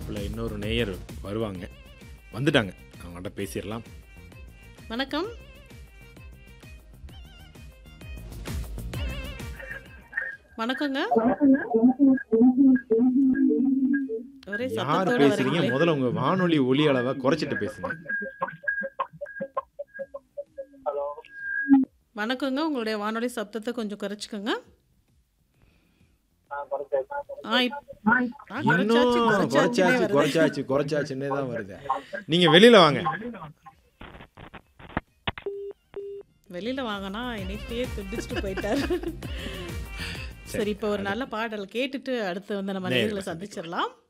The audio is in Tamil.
இணைப்பில் இன்னொரு நேயர் வருவாங்க. வந்துட்டாங்க. அவங்கள்ட்ட பேசிடலாம். வணக்கம். வணக்கங்க. ஒரே யார் சத்தத்தோட பேசுறீங்க? வரீங்களே. முதல்ல உங்க வானொலி ஒலி அளவை குறைச்சிட்டு பேசுங்க. வணக்கங்க. உங்களுடைய வானொலி சப்தத்தை கொஞ்சம் குறைச்சிக்கோங்க. இன்னும் குறைச்சாச்சுன்னே வருது. குறைச்சாச்சுன்னே தான் வருது. நீங்க வெளியில வாங்க. வெளியில வாங்கினா இணைப்பையே துண்டிச்சுட்டு போயிட்டாரு. சரி, இப்போ ஒரு நல்ல பாடல் கேட்டுட்டு அடுத்து வந்து நம்ம நேயர்களை சந்திச்சிடலாம்.